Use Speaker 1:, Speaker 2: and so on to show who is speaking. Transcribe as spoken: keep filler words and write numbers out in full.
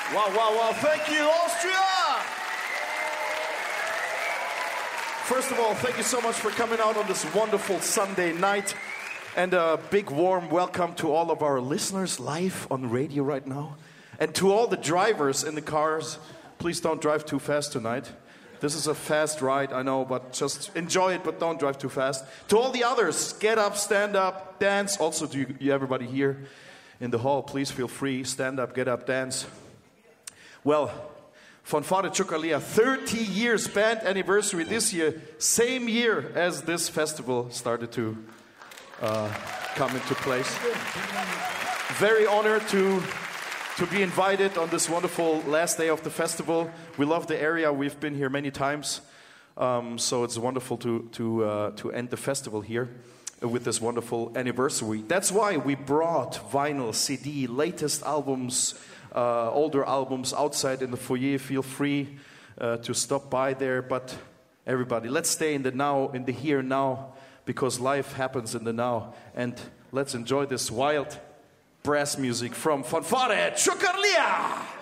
Speaker 1: Wow, wow, wow. Thank you, Austria! First of all, thank you so much for coming out on this wonderful Sunday night. And a big warm welcome to all of our listeners live on radio right now. And to all the drivers in the cars, please don't drive too fast tonight. This is a fast ride, I know, but just enjoy it, but don't drive too fast. To all the others, get up, stand up, dance. Also to you, everybody here in the hall, please feel free, stand up, get up, dance. Well, Fanfare Ciocărlia, thirty years band anniversary this year, same year as this festival started to uh, come into place. Very honored to to be invited on this wonderful last day of the festival. We love the area. We've been here many times, um, so it's wonderful to to uh, to end the festival here with this wonderful anniversary. That's why we brought vinyl, C D, latest albums, uh, older albums outside in the foyer. Feel free uh, to stop by there. But everybody, let's stay in the now, in the here now, because life happens in the now. And let's enjoy this wild brass music from Fanfare Ciocărlia!